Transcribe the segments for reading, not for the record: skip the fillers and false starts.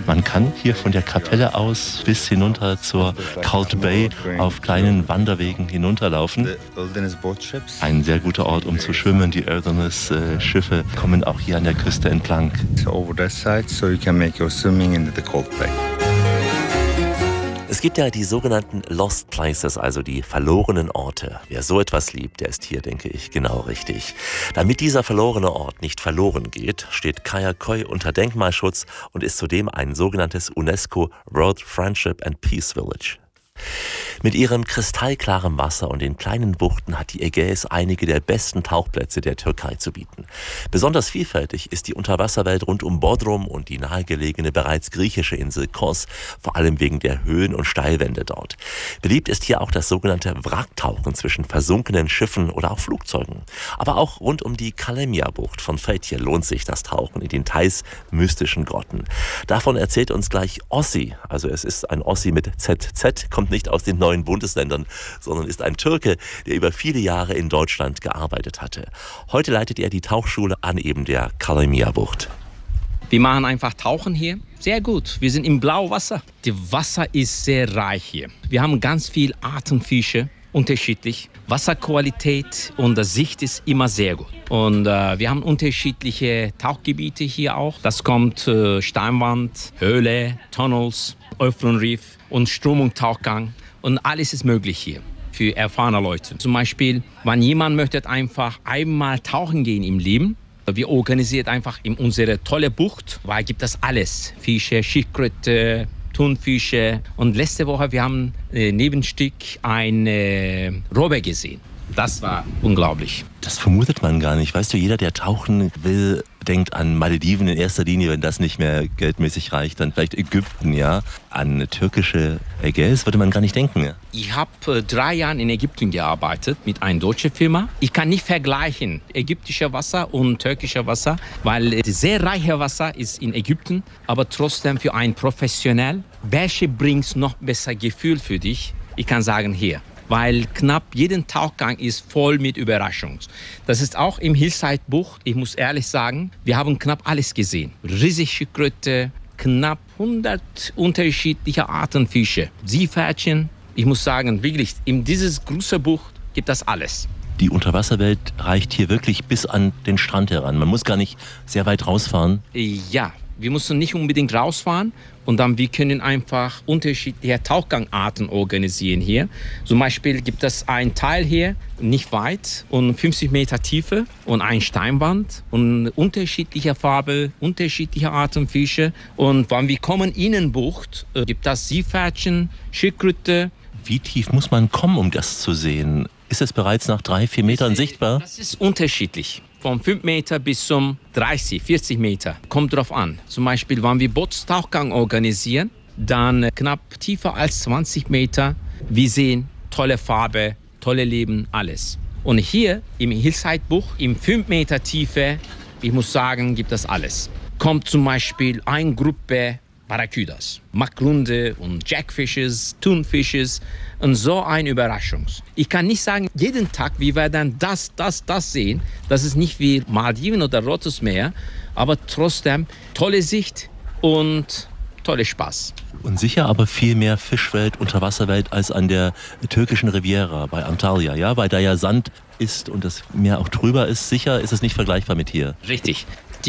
Man kann hier von der Kapelle aus bis hinunter zur Cult Bay auf kleinen Wanderwegen hinunterlaufen. Ein sehr guter Ort, um zu schwimmen. Die Earthenus-Schiffe kommen auch hier an der Küste entlang. Es gibt ja die sogenannten Lost Places, also die verlorenen Orte. Wer so etwas liebt, der ist hier, denke ich, genau richtig. Damit dieser verlorene Ort nicht verloren geht, steht Kaya Koi unter Denkmalschutz und ist zudem ein sogenanntes UNESCO World Friendship and Peace Village. Mit ihrem kristallklaren Wasser und den kleinen Buchten hat die Ägäis einige der besten Tauchplätze der Türkei zu bieten. Besonders vielfältig ist die Unterwasserwelt rund um Bodrum und die nahegelegene bereits griechische Insel Kos, vor allem wegen der Höhen- und Steilwände dort. Beliebt ist hier auch das sogenannte Wracktauchen zwischen versunkenen Schiffen oder auch Flugzeugen. Aber auch rund um die Kalemia-Bucht von Fethiye lohnt sich das Tauchen in den teils mystischen Grotten. Davon erzählt uns gleich Ossi, also es ist ein Ossi mit ZZ, kommt nicht aus den neuen Bundesländern, sondern ist ein Türke, der über viele Jahre in Deutschland gearbeitet hatte. Heute leitet er die Tauchschule an eben der Kalemia-Bucht. Wir machen einfach Tauchen hier. Sehr gut. Wir sind im Blauwasser. Das Wasser ist sehr reich hier. Wir haben ganz viel Artenfische, unterschiedlich. Wasserqualität und die Sicht ist immer sehr gut. Und wir haben unterschiedliche Tauchgebiete hier auch. Das kommt Steinwand, Höhle, Tunnels, Öffnung Reef und Strömungstauchgang. Und alles ist möglich hier für erfahrene Leute. Zum Beispiel, wenn jemand möchte einfach einmal tauchen gehen im Leben, wir organisieren einfach in unsere tolle Bucht, weil gibt das alles. Fische, Schildkröte, Thunfische. Und letzte Woche, wir haben Nebenstück eine Robbe gesehen. Das war unglaublich. Das vermutet man gar nicht. Weißt du, jeder, der tauchen will, denkt an Malediven in erster Linie, wenn das nicht mehr geldmäßig reicht, dann vielleicht Ägypten, ja. An türkische Ägäis würde man gar nicht denken. Ja? Ich habe 3 Jahre in Ägypten gearbeitet mit einer deutschen Firma. Ich kann nicht vergleichen ägyptischer Wasser und türkischer Wasser, weil sehr reiche Wasser ist in Ägypten, aber trotzdem für einen Professionell, welche bringt noch besser Gefühl für dich? Ich kann sagen hier. Weil knapp jeden Tauchgang ist voll mit Überraschungen. Das ist auch im Hillside-Bucht, ich muss ehrlich sagen, wir haben knapp alles gesehen. Riesige Schildkröte, knapp 100 unterschiedliche Arten Fische, Seepferdchen. Ich muss sagen, wirklich, in dieses große Bucht gibt das alles. Die Unterwasserwelt reicht hier wirklich bis an den Strand heran. Man muss gar nicht sehr weit rausfahren. Ja, wir müssen nicht unbedingt rausfahren und dann wir können einfach unterschiedliche Tauchgangarten organisieren hier. Zum Beispiel gibt es einen Teil hier, nicht weit und 50 Meter Tiefe und eine Steinwand und unterschiedliche Farbe, unterschiedliche Arten Fische. Und wenn wir kommen in den Bucht, gibt es Seepferdchen, Schildkröte. Wie tief muss man kommen, um das zu sehen? Ist es bereits nach 3-4 Metern sichtbar? Das ist unterschiedlich. Von 5 Meter bis zum 30, 40 Meter. Kommt drauf an. Zum Beispiel, wenn wir Bootstauchgang organisieren, dann knapp tiefer als 20 Meter. Wir sehen tolle Farbe, tolle Leben, alles. Und hier im Hillside-Bucht, in 5 Meter Tiefe, ich muss sagen, gibt es alles. Kommt zum Beispiel eine Gruppe Barracudas, Makrunde und Jackfishes, Thunfishes und so eine Überraschung. Ich kann nicht sagen, jeden Tag, wir werden das sehen. Das ist nicht wie Malediven oder Rotes Meer, aber trotzdem tolle Sicht und toller Spaß. Und sicher aber viel mehr Fischwelt, Unterwasserwelt als an der türkischen Riviera bei Antalya, ja? Weil da ja Sand ist und das Meer auch drüber ist. Sicher ist es nicht vergleichbar mit hier. Richtig.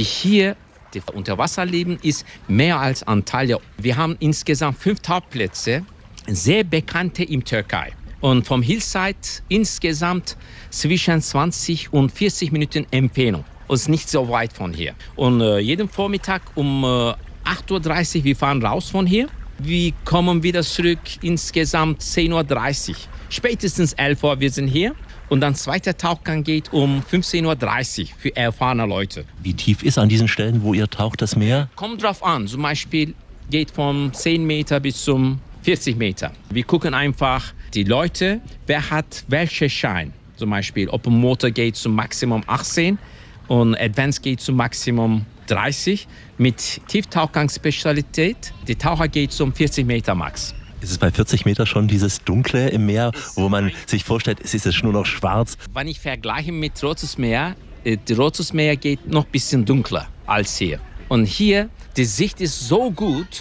Das Unterwasserleben ist mehr als Antalya. Wir haben insgesamt 5 Tauchplätze, sehr bekannte in Türkei. Und vom Hillside insgesamt zwischen 20 und 40 Minuten Entfernung. Und ist nicht so weit von hier. Und jeden Vormittag um 8.30 Uhr, wir fahren raus von hier. Wir kommen wieder zurück insgesamt 10.30 Uhr. Spätestens 11 Uhr, wir sind hier. Und dann zweiter Tauchgang geht um 15.30 Uhr für erfahrene Leute. Wie tief ist an diesen Stellen, wo ihr taucht, das Meer? Kommt drauf an. Zum Beispiel geht von 10 Meter bis zum 40 Meter. Wir gucken einfach die Leute, wer hat welchen Schein. Zum Beispiel Open Motor geht zum Maximum 18 und Advanced geht zum Maximum 30. Mit Tieftauchgangsspezialität, die Taucher geht zum 40 Meter Max. Ist es bei 40 Meter schon dieses Dunkle im Meer, wo man sich vorstellt, es ist jetzt nur noch schwarz? Wenn ich vergleiche mit Rotes Meer, das Rotes Meer geht noch ein bisschen dunkler als hier. Und hier, die Sicht ist so gut,